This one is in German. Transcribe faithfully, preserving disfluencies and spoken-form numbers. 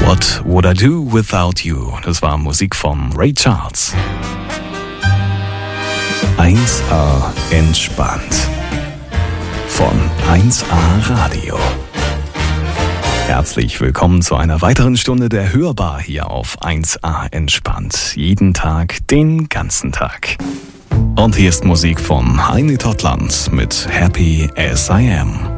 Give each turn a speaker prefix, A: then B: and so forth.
A: What Would I Do Without You? Das war Musik von Ray Charles. eins A entspannt. Von eins A Radio. Herzlich willkommen zu einer weiteren Stunde der Hörbar hier auf eins A entspannt. Jeden Tag, den ganzen Tag. Und hier ist Musik von Heini Tottland mit Happy As I Am.